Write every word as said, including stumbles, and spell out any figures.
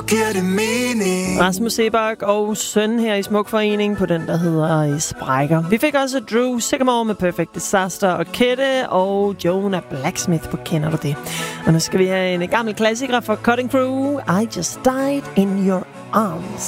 giver det mening. Rasmus Sebak og søn her i Smukforening på den, der hedder Sprækker. Vi fik også Drew Sycamore med Perfect Disaster og Kette og Jonah Blacksmith på Kender du det? Og nu skal vi have en gammel klassiker fra Cutting Crew. I Just Died in Your Arms.